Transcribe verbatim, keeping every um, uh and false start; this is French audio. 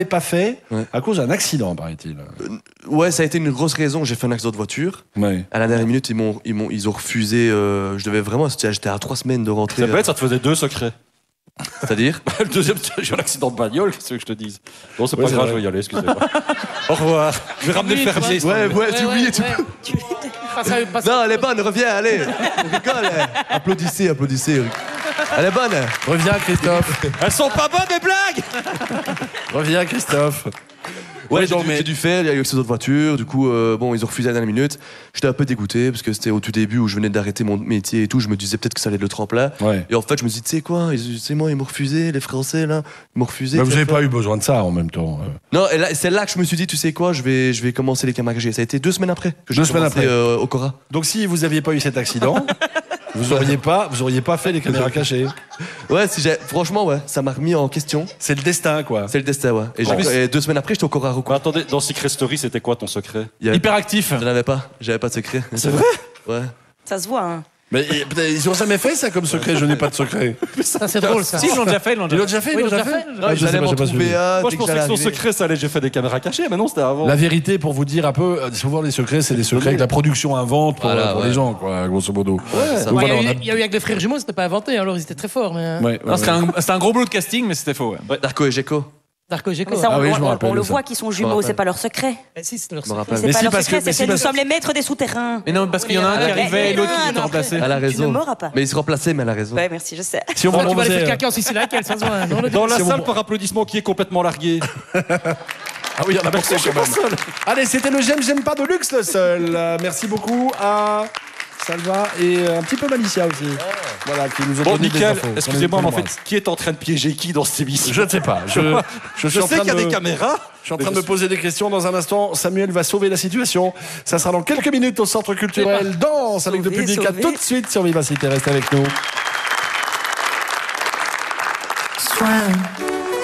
pas fait ouais. à cause d'un accident, paraît-il. Euh, ouais, ça a été une grosse raison. J'ai fait un accident de voiture. Ouais. À la dernière minute, ils m'ont, ils m'ont, ils ont refusé. Euh, je devais vraiment. J'étais à trois semaines de rentrer. C'est bête, ça te faisait deux secrets. C'est-à-dire Le deuxième, j'ai eu un accident de bagnole, qu'est-ce que je te dise? Non, c'est ouais, pas c'est grave, vrai. je vais y aller, excusez-moi. Au revoir. Je vais ramener Oui, le fermier. Ouais, ouais, tu oublies, tu ouais. peux. Passe à- passe à- Non, elle est bonne, reviens, allez. On rigole. hein. Applaudissez, applaudissez. Elle est bonne. Reviens, Christophe. Elles sont pas bonnes, mes blagues! Reviens, Christophe. Ouais, Ouais, j'ai, donc, dû, mais- j'ai dû faire, il y a eu accident de voiture, du coup, euh, bon, ils ont refusé à la dernière minute. J'étais un peu dégoûté, parce que c'était au tout début où je venais d'arrêter mon métier et tout, je me disais peut-être que ça allait être le tremplin. Ouais. Et en fait, je me dis, tu sais quoi, ils, c'est moi, ils m'ont refusé, les Français, là, ils m'ont refusé. Mais vous tu sais n'avez quoi. pas eu besoin de ça en même temps. euh. Non, et là, c'est là que je me suis dit, tu sais quoi, je vais, je vais commencer les caméras cachées. Ça a été deux semaines après que j'ai Deux semaines commencé, après. euh, au Cora. Donc si vous n'aviez pas eu cet accident, vous auriez pas, vous auriez pas fait les caméras cachées. Ouais, si j'ai, franchement, ouais, ça m'a remis en question. C'est le destin, quoi. C'est le destin, ouais. Et, j'ai- En plus- et deux semaines après, j'étais au Cora Roku. Mais attendez, dans Secret Story, c'était quoi ton secret? Il y avait- Hyperactif. Je n'avais pas, j'avais pas de secret. C'est vrai? Ouais. Ça se voit, hein. Mais et, peut-être, ils ont jamais fait ça comme secret. Je n'ai pas de secret. Ça, c'est drôle, ça. Si, ils l'ont déjà fait, ils l'ont Ils l'ont déjà déjà fait. Oui, Ils l'ont déjà fait. fait. Ah, je sais J'allais pas, m'en j'ai pas trouver suivi. un. Moi, dès je que pensais j'allais que son arriver. secret, ça allait, j'ai fait des caméras cachées, mais non, c'était avant. La vérité, pour vous dire un peu, euh, souvent les secrets, c'est des secrets que la production invente pour, Voilà, euh, pour ouais. les gens, quoi, grosso modo. Ouais, ça Donc Ouais, il y voilà, a on eu- a- il y a eu avec les frères jumeaux, c'était pas inventé, alors ils étaient très forts. Mais... Ouais, ouais, Non, c'était ouais. un, c'était un gros boulot de casting, mais c'était faux. Ouais. Darko et Gecko. Darko Gecko. Mais ça, Ah on, oui, on- je me on- rappelle on le de ça. voit qu'ils sont me jumeaux, rappelle. c'est pas leur secret. Eh, si, c'est leur Je me secret. rappelle. C'est Mais pas si, leur parce secret, que- mais c'est si, que nous parce- sommes les maîtres des souterrains. Mais non, parce qu'il y en a un qui Mais- arrivait et mais l'autre qui non, te non, remplaçait. Elle a Tu ne raison. m'auras pas. Mais il se remplaçait, mais elle a raison. Ouais, merci, je sais. Si on Ah, tu vas aller proposait- faire caca aussi, c'est laquelle, ça se voit. hein, non, le- Dans la Si on salle voit- par applaudissement qui est complètement largué. Ah oui, il y en a Merci, beaucoup je suis quand pas même. seul. Allez, c'était le J'aime, j'aime pas de luxe, le seul. Euh, merci beaucoup à Salva et euh, un petit peu Malicia aussi. Voilà, qui nous ont Bon, donné des Mickaël, infos. excusez-moi, mais en fait, Qu'on qui est en train de piéger qui dans cette émission? Je ne sais pas. Je, je, suis Je en sais train qu'il y a de- des caméras. Je suis en train de me poser des questions. Dans un instant, Samuel va sauver la situation. Ça sera dans quelques minutes au Centre culturel Danse avec le Sauver, public. À sauver. tout de suite sur Vivacité. Restez avec nous. Soin.